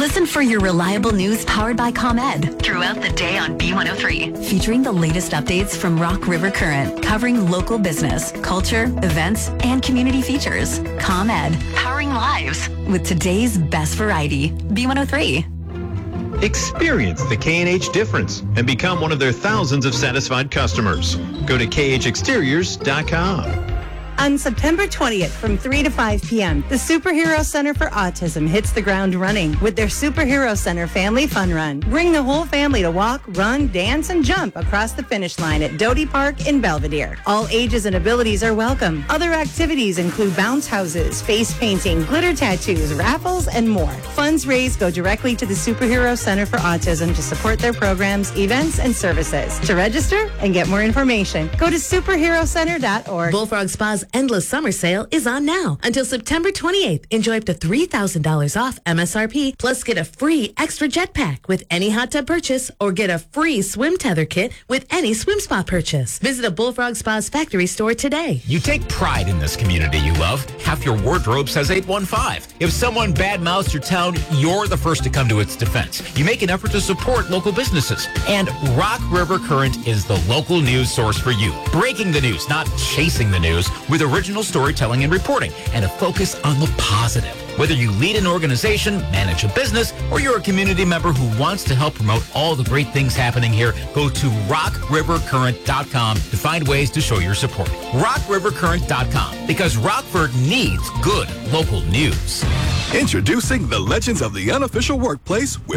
Listen for your reliable news powered by ComEd throughout the day on B103. Featuring the latest updates from Rock River Current, covering local business, culture, events, and community features. ComEd, powering lives with today's best variety. B103. Experience the K&H difference and become one of their thousands of satisfied customers. Go to khexteriors.com. On September 20th from 3 to 5 p.m., the Superhero Center for Autism hits the ground running with their Superhero Center Family Fun Run. Bring the whole family to walk, run, dance, and jump across the finish line at Doty Park in Belvedere. All ages and abilities are welcome. Other activities include bounce houses, face painting, glitter tattoos, raffles, and more. Funds raised go directly to the Superhero Center for Autism to support their programs, events, and services. To register and get more information, go to superherocenter.org. Bullfrog Spa's Endless Summer Sale is on now until September 28th. Enjoy up to $3,000 off MSRP, plus get a free extra jetpack with any hot tub purchase, or get a free swim tether kit with any swim spa purchase. Visit a Bullfrog Spa's factory store today. You take pride in this community you love. Half your wardrobe says 815. If someone badmouths your town, you're the first to come to its defense. You make an effort to support local businesses. And Rock River Current is the local news source for you. Breaking the news, not chasing the news, with original storytelling and reporting, and a focus on the positive. Whether you lead an organization, manage a business, or you're a community member who wants to help promote all the great things happening here, go to rockrivercurrent.com to find ways to show your support. rockrivercurrent.com, because Rockford needs good local news. Introducing the Legends of the Unofficial Workplace with